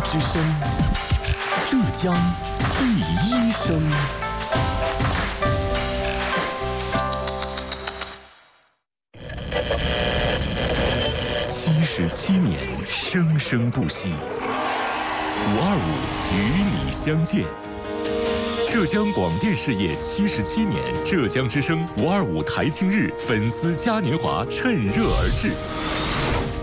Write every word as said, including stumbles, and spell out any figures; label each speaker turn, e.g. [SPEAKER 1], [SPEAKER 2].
[SPEAKER 1] 之声，浙江第一声。七十七年，生生不息。五二五与你相见。浙江广电事业七十七年，浙江之声五二五台庆日粉丝嘉年华趁热而至。